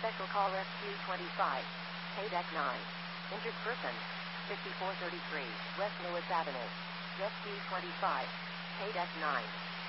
Special call Rescue 25. Paydeck 9. Injured person. 5433 West Lewis Avenue. Rescue 25. Paydeck 9.